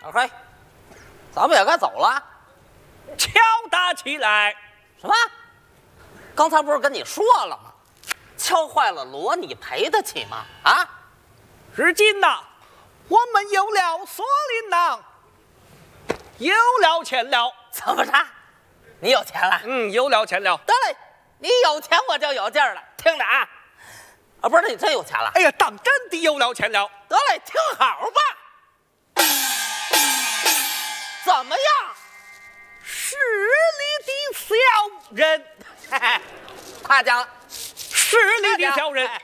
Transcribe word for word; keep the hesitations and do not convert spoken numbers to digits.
嘿，咱们也该走了。 敲打起来！ 什么？刚才不是跟你说了吗？敲坏了锣，你赔得起吗？啊！ 如今呐，我们有了锁麟囊，有了钱了。 怎么着？你有钱了？ 嗯，有了钱了。 得嘞，你有钱我就有劲儿了。听着啊，啊，不是你真有钱了？ 哎呀，当真的有了钱了。 得嘞，听好吧。怎么样？ 市里的小人， 夸奖。 市里的小人，